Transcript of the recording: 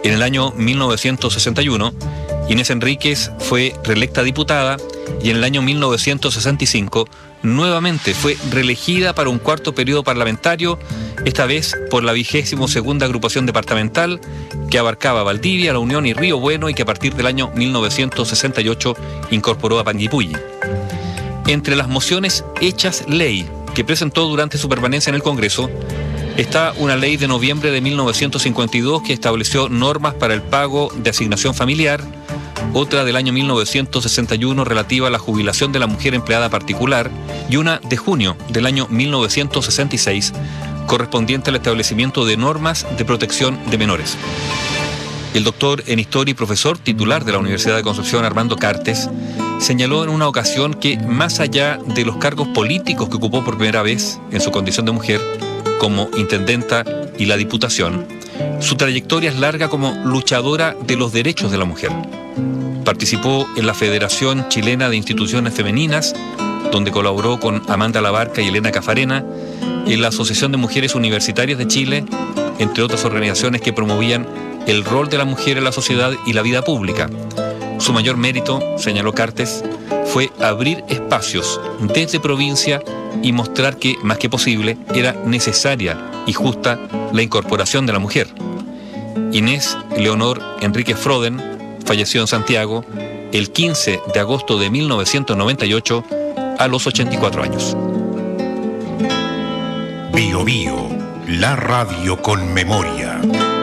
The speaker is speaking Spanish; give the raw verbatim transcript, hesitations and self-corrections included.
En el año mil novecientos sesenta y uno, Inés Enríquez fue reelecta diputada y en el año mil novecientos sesenta y cinco nuevamente fue reelegida para un cuarto periodo parlamentario, esta vez por la vigésimo segunda agrupación departamental que abarcaba Valdivia, La Unión y Río Bueno, y que a partir del año mil novecientos sesenta y ocho incorporó a Panguipulli. Entre las mociones hechas ley que presentó durante su permanencia en el Congreso está una ley de noviembre de mil novecientos cincuenta y dos que estableció normas para el pago de asignación familiar, otra del año mil novecientos sesenta y uno relativa a la jubilación de la mujer empleada particular y una de junio del año mil novecientos sesenta y seis correspondiente al establecimiento de normas de protección de menores. El doctor en Historia y profesor titular de la Universidad de Concepción, Armando Cartes, señaló en una ocasión que más allá de los cargos políticos que ocupó por primera vez en su condición de mujer, como intendenta y la diputación, su trayectoria es larga como luchadora de los derechos de la mujer. Participó en la Federación Chilena de Instituciones Femeninas, donde colaboró con Amanda Labarca y Elena Cafarena, en la Asociación de Mujeres Universitarias de Chile, entre otras organizaciones que promovían el rol de la mujer en la sociedad y la vida pública. Su mayor mérito, señaló Cartes, fue abrir espacios desde provincia y mostrar que, más que posible, era necesaria y justa la incorporación de la mujer. Inés Leonor Enríquez Froden falleció en Santiago el quince de agosto de mil novecientos noventa y ocho a los ochenta y cuatro años. Bio Bio, la radio con memoria.